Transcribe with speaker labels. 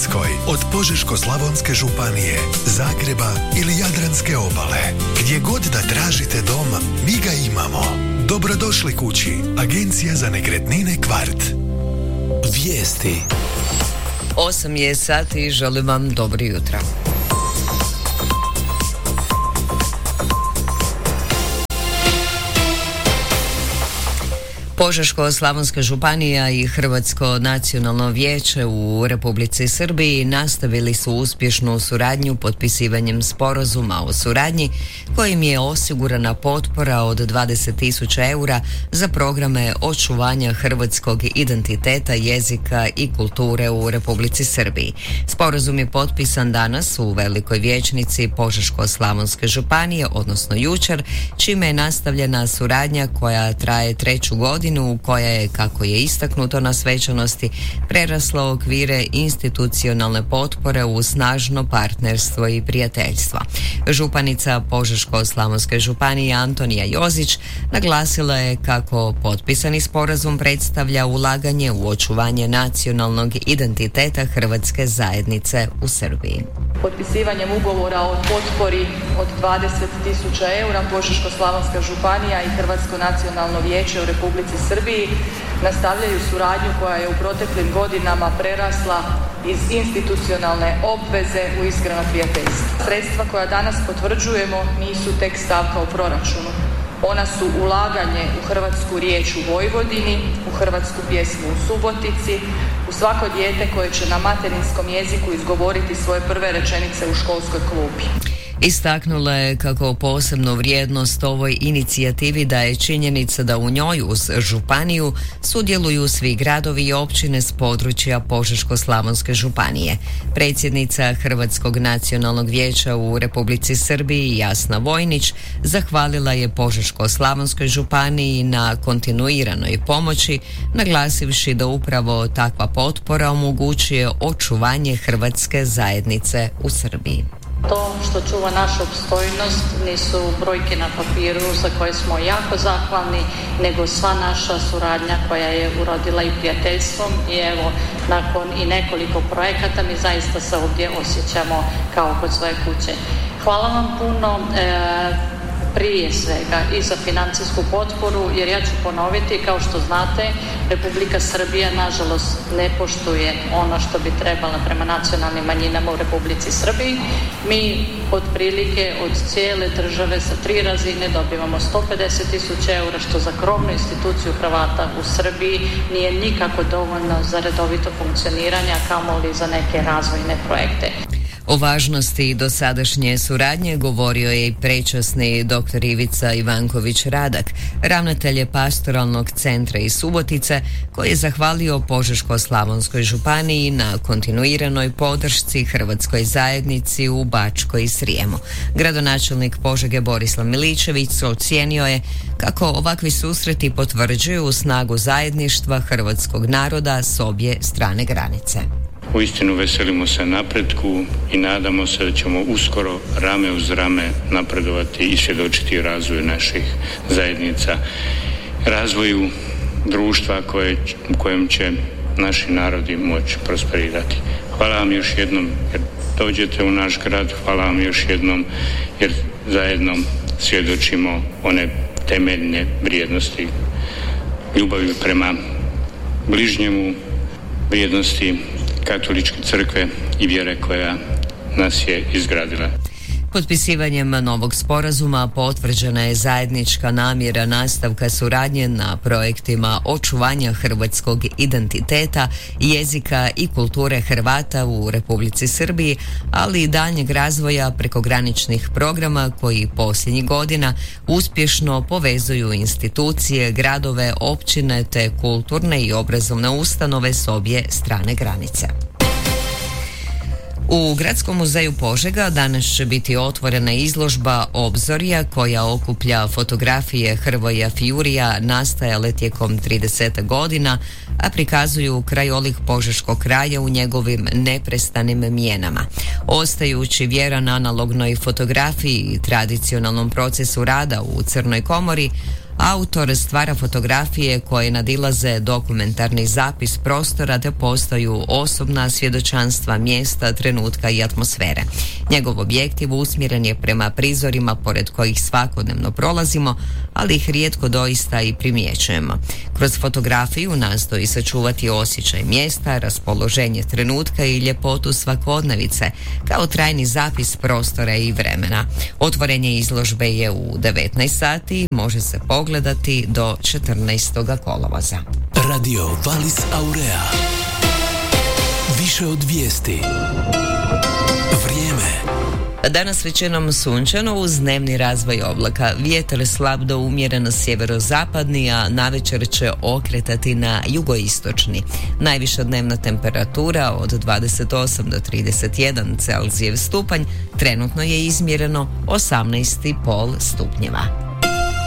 Speaker 1: Hrvatskoj, od Požeško-slavonske županije, Zagreba ili Jadranske obale. Gdje god da tražite dom, mi ga imamo. Dobrodošli kući. Agencija za nekretnine Kvart.
Speaker 2: Vijesti.
Speaker 3: 8 je sati i želim vam dobro jutro. Požeško-slavonska županija i Hrvatsko nacionalno vijeće u Republici Srbiji nastavili su uspješnu suradnju potpisivanjem sporazuma o suradnji kojim je osigurana potpora od 20.000 eura za programe očuvanja hrvatskog identiteta, jezika i kulture u Republici Srbiji. Sporazum je potpisan danas u Velikoj vijećnici Požeško-slavonske županije, odnosno jučer, čime je nastavljena suradnja koja traje 3. godinu, koja je, kako je istaknuto na svečanosti, prerasla u okvire institucionalne potpore u snažno partnerstvo i prijateljstvo. Županica Požeško-slavonske županije Antonija Jozić naglasila je kako potpisani sporazum predstavlja ulaganje u očuvanje nacionalnog identiteta hrvatske zajednice u Srbiji.
Speaker 4: Potpisivanjem ugovora o potpori od 20.000 eura Požeško-slavonska županija i Hrvatsko nacionalno vijeće u Republici Srbiji nastavljaju suradnju koja je u proteklim godinama prerasla iz institucionalne obveze u iskreno prijateljstvo. Sredstva koja danas potvrđujemo nisu tek stavka u proračunu. Ona su ulaganje u hrvatsku riječ u Vojvodini, u hrvatsku pjesmu u Subotici, u svako dijete koje će na materinskom jeziku izgovoriti svoje prve rečenice u školskoj klupi.
Speaker 3: Istaknula je kako posebnu vrijednost ovoj inicijativi daje činjenica da u njoj uz županiju sudjeluju svi gradovi i općine s područja Požeško-slavonske županije. Predsjednica Hrvatskog nacionalnog vijeća u Republici Srbiji Jasna Vojnić zahvalila je Požeško-slavonskoj županiji na kontinuiranoj pomoći, naglasivši da upravo takva potpora omogućuje očuvanje hrvatske zajednice u Srbiji.
Speaker 5: To što čuva našu opstojnost nisu brojke na papiru za koje smo jako zahvalni, nego sva naša suradnja koja je urodila i prijateljstvom i evo, nakon i nekoliko projekata mi zaista se ovdje osjećamo kao kod svoje kuće. Hvala vam puno. Prije svega i za financijsku potporu, jer ja ću ponoviti, kao što znate, Republika Srbija nažalost ne poštuje ono što bi trebala prema nacionalnim manjinama u Republici Srbiji. Mi otprilike od cijele države sa 3 razine dobivamo 150.000 eura, što za krovnu instituciju Hrvata u Srbiji nije nikako dovoljno za redovito funkcioniranje, a kamoli za neke razvojne projekte.
Speaker 3: O važnosti dosadašnje suradnje govorio je i prečasni dr. Ivica Ivanković Radak, ravnatelj je Pastoralnog centra iz Subotice, koji je zahvalio Požeško-slavonskoj županiji na kontinuiranoj podršci hrvatskoj zajednici u Bačkoj i Srijemu. Gradonačelnik Požege Borislav Miličević ocijenio je kako ovakvi susreti potvrđuju snagu zajedništva hrvatskog naroda s obje strane granice.
Speaker 6: Uistinu veselimo se napretku i nadamo se da ćemo uskoro rame uz rame napredovati i svjedočiti razvoju naših zajednica, razvoju društva u kojem će naši narodi moći prosperirati. Hvala vam još jednom jer dođete u naš grad, hvala vam još jednom jer zajedno svjedočimo one temeljne vrijednosti ljubavi prema bližnjemu, vrijednosti Katoličke crkve i vjere koja nas je izgradila.
Speaker 3: Potpisivanjem novog sporazuma potvrđena je zajednička namjera nastavka suradnje na projektima očuvanja hrvatskog identiteta, jezika i kulture Hrvata u Republici Srbiji, ali i daljnjeg razvoja prekograničnih programa koji posljednjih godina uspješno povezuju institucije, gradove, općine te kulturne i obrazovne ustanove s obje strane granice. U Gradskom muzeju Požega danas će biti otvorena izložba Obzorja koja okuplja fotografije Hrvoja Fjurija nastajale tijekom 30 godina, a prikazuju krajolik požeškog kraja u njegovim neprestanim mijenama. Ostajući vjeran analognoj fotografiji i tradicionalnom procesu rada u Crnoj komori, Autor stvara fotografije koje nadilaze dokumentarni zapis prostora te postaju osobna svjedočanstva mjesta, trenutka i atmosfere. Njegov objektiv usmjeren je prema prizorima pored kojih svakodnevno prolazimo, ali ih rijetko doista i primjećujemo. Kroz fotografiju nastoji sačuvati osjećaj mjesta, raspoloženje trenutka i ljepotu svakodnevice, kao trajni zapis prostora i vremena. Otvorenje izložbe je u 19 sati i može se pogledati do 14. kolovoza.
Speaker 2: Radio Valis Aurea. Više od vijesti. Vrijeme.
Speaker 3: Danas većinom sunčano uz dnevni razvoj oblaka. Vjetar slab do umjeren sjeverozapadni, a navečer će okretati na jugoistočni. Najviša dnevna temperatura od 28 do 31 Celzijev stupanj, trenutno je izmjereno 18,5 stupnjeva.